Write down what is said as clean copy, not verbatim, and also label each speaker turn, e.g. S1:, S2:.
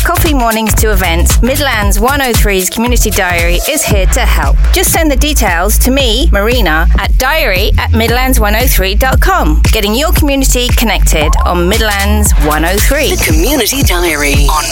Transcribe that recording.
S1: coffee mornings to events, Midlands 103's Community Diary is here to help. Just send the details to me, Marina, at diary@midlands103.com. Getting your community connected on Midlands 103.
S2: The Community Diary on